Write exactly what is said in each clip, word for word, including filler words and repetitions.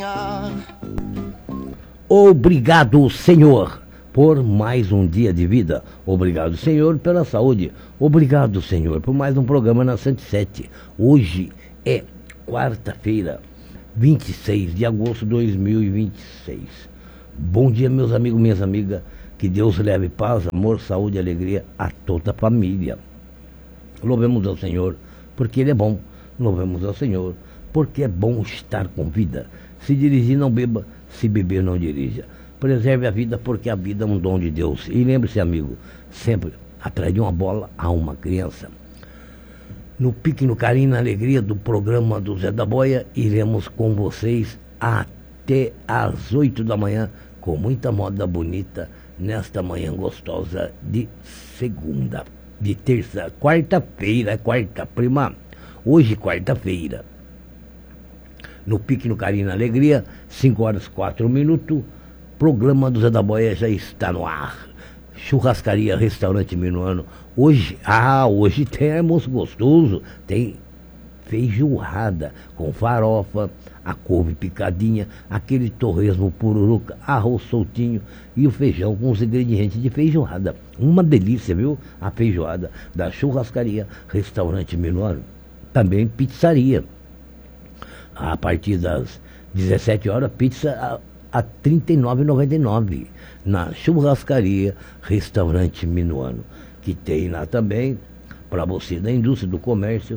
Obrigado, Senhor, por mais um dia de vida. Obrigado, Senhor, pela saúde. Obrigado, Senhor, por mais um programa na cento e sete. Hoje é quarta-feira, vinte e seis de agosto de dois mil e vinte e seis. Bom dia, meus amigos, minhas amigas. Que Deus leve paz, amor, saúde e alegria a toda a família. Louvemos ao Senhor, porque Ele é bom. Louvemos ao Senhor, porque é bom estar com vida. Se dirigir, não beba. Se beber, não dirija. Preserve a vida, porque a vida é um dom de Deus. E lembre-se, amigo, sempre atrás de uma bola há uma criança. No pique, no carinho, na alegria do programa do Zé da Boia, iremos com vocês até às oito da manhã, com muita moda bonita, nesta manhã gostosa de segunda, de terça, quarta-feira, quarta, prima. Hoje, quarta-feira. No pique, no carinho, na alegria, cinco horas, quatro minutos, programa do Zé da Boia já está no ar. Churrascaria, restaurante Minuano. Hoje, ah, hoje tem almoço gostoso, tem feijoada com farofa, a couve picadinha, aquele torresmo pururuca, arroz soltinho e o feijão com os ingredientes de feijoada. Uma delícia, viu? A feijoada da Churrascaria, restaurante Minuano. Também pizzaria. A partir das dezessete horas, pizza a, a trinta e nove reais e noventa e nove centavos na Churrascaria, restaurante Minuano, que tem lá também para você da indústria, do comércio,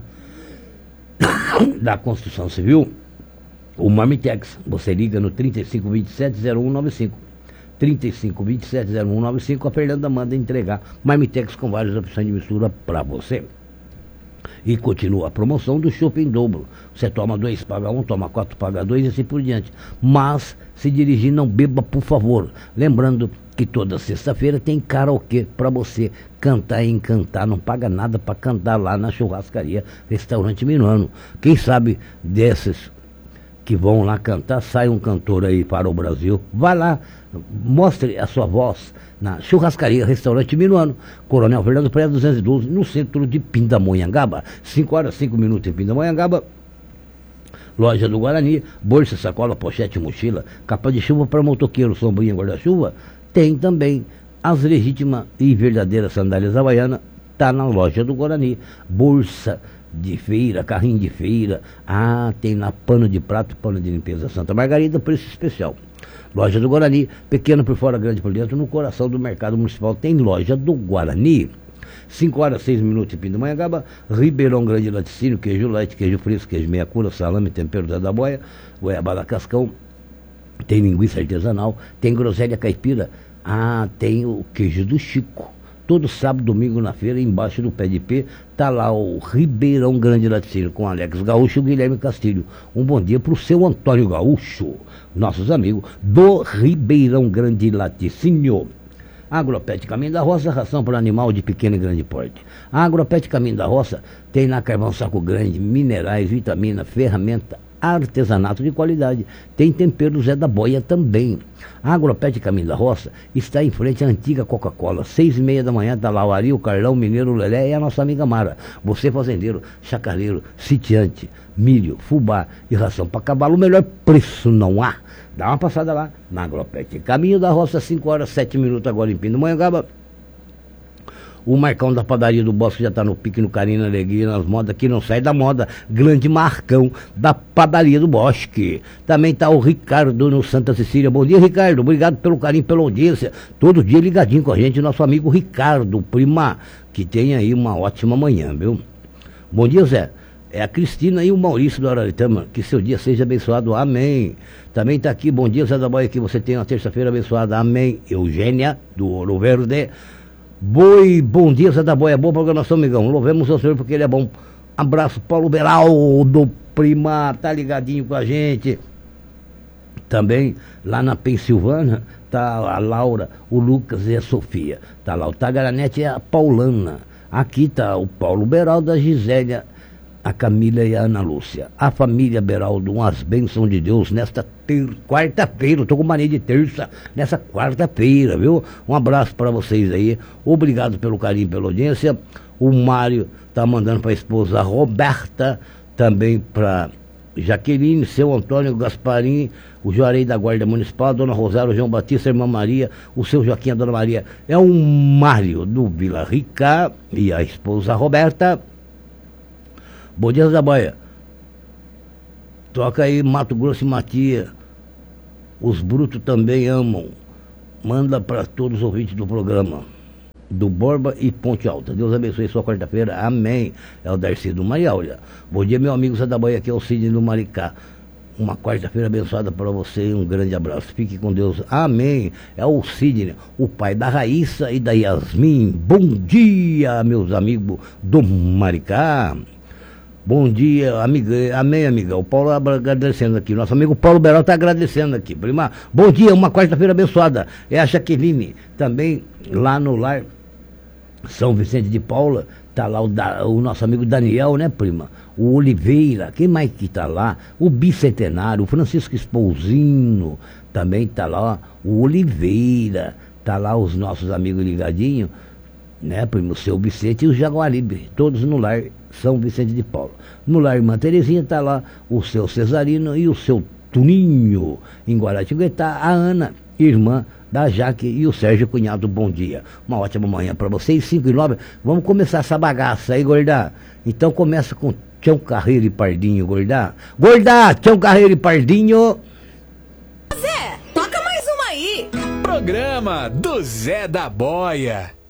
da construção civil, o Marmitex. Você liga no trinta e cinco, vinte e sete, zero um nove cinco. trinta e cinco, vinte e sete, zero um nove cinco. A Fernanda manda entregar Marmitex com várias opções de mistura para você. E continua a promoção do chopp em dobro. Você toma dois, paga um, toma quatro, paga dois e assim por diante. Mas, se dirigir, não beba, por favor. Lembrando que toda sexta-feira tem karaokê para você cantar e encantar. Não paga nada para cantar lá na Churrascaria, restaurante Minuano. Quem sabe desses que vão lá cantar, sai um cantor aí para o Brasil. Vai lá, mostre a sua voz na Churrascaria, restaurante Minuano, Coronel Fernando Pereira duzentos e doze, no centro de Pindamonhangaba. cinco horas, cinco minutos em Pindamonhangaba. Loja do Guarani, bolsa, sacola, pochete, mochila, capa de chuva para motoqueiro, sombrinha, guarda-chuva. Tem também as legítimas e verdadeiras sandálias havaianas, tá na loja do Guarani. Bolsa de feira, carrinho de feira, ah, tem lá pano de prato, pano de limpeza Santa Margarida, preço especial. Loja do Guarani, pequena por fora, grande por dentro, no coração do mercado municipal, tem loja do Guarani. cinco horas, seis minutos em Pindamonhangaba, Ribeirão Grande, laticínio, queijo light, queijo fresco, queijo meia cura, salame, tempero Zé da Boia, goiabada cascão, tem linguiça artesanal, tem groselha caipira, ah, tem o queijo do Chico. Todo sábado, domingo na feira, embaixo do pé de pé, tá lá o Ribeirão Grande Laticínio com Alex Gaúcho e Guilherme Castilho. Um bom dia pro seu Antônio Gaúcho, nossos amigos do Ribeirão Grande Laticínio. Agropet Caminho da Roça, ração para animal de pequeno e grande porte. A Agropet Caminho da Roça tem na Carvão Saco Grande, minerais, vitamina, ferramenta, artesanato de qualidade. Tem tempero Zé da Boia também. A Agropet Caminho da Roça está em frente à antiga Coca-Cola. Seis e meia da manhã está lá o Ari, o Carlão, o Mineiro, o Lelé e a nossa amiga Mara. Você fazendeiro, chacareiro, sitiante, milho, fubá e ração para cavalo, o melhor preço não há. Dá uma passada lá na Agropet Caminho da Roça, cinco horas, sete minutos agora em Pindamonhangaba. O Marcão da padaria do Bosque já está no pique, no carinho, na alegria, nas modas, que não sai da moda. Grande Marcão da padaria do Bosque. Também está o Ricardo no Santa Cecília. Bom dia, Ricardo. Obrigado pelo carinho, pela audiência. Todo dia ligadinho com a gente, nosso amigo Ricardo, prima, que tem aí uma ótima manhã, viu? Bom dia, Zé. É a Cristina e o Maurício do Araritama. Que seu dia seja abençoado. Amém. Também está aqui, bom dia, Zé da Boia, que você tenha uma terça-feira abençoada. Amém. Eugênia, do Ouro Verde. Boi, bom dia, Zé da Boia, boa programação, amigão. Louvemos ao Senhor porque Ele é bom. Abraço, Paulo Beraldo, prima, tá ligadinho com a gente. Também, lá na Pensilvânia, tá a Laura, o Lucas e a Sofia. Tá lá o Tagaranete e a Paulana. Aqui tá o Paulo Beraldo, a Gisélia, a Camila e a Ana Lúcia. A família Beraldo, umas bênçãos de Deus nesta ter... quarta-feira. Eu tô com mania de terça, nessa quarta-feira, viu? Um abraço para vocês aí. Obrigado pelo carinho, pela audiência. O Mário tá mandando para a esposa Roberta, também para Jaqueline, seu Antônio Gasparim, o Juarez da Guarda Municipal, a Dona Rosário, o João Batista, a Irmã Maria, o seu Joaquim, a Dona Maria. É um Mário do Vila Rica e a esposa Roberta. Bom dia, Zabaia. Toca aí Mato Grosso e Matia. Os brutos também amam. Manda para todos os ouvintes do programa. Do Borba e Ponte Alta. Deus abençoe sua quarta-feira. Amém. É o Darcy do Mariáulia. Bom dia, meu amigo Zé da Bahia. Aqui é o Sidney do Maricá. Uma quarta-feira abençoada para você e um grande abraço. Fique com Deus. Amém. É o Sidney, o pai da Raíssa e da Yasmin. Bom dia, meus amigos do Maricá. Bom dia, amiga. Amém, amiga. O Paulo agradecendo aqui. Nosso amigo Paulo Beral está agradecendo aqui. Prima, bom dia, uma quarta-feira abençoada. É a Jaqueline, também lá no lar São Vicente de Paula. Tá lá o, da, o nosso amigo Daniel, né, prima? O Oliveira, quem mais que tá lá? O Bicentenário, o Francisco Espousino, também tá lá. O Oliveira, tá lá os nossos amigos ligadinhos, né, primo? O seu Vicente e o Jaguaribe, todos no lar São Vicente de Paula. No lar Irmã Terezinha tá lá o seu Cesarino e o seu Tuninho. Em Guaratinguetá, a Ana, irmã da Jaque, e o Sérgio Cunhado. Bom dia, uma ótima manhã para vocês. Cinco e nove, vamos começar essa bagaça aí, Gordá. Então começa com Tião Carreiro e Pardinho, Gordá. Gordá, Tião Carreiro e Pardinho. Zé, toca mais uma aí. Programa do Zé da Boia.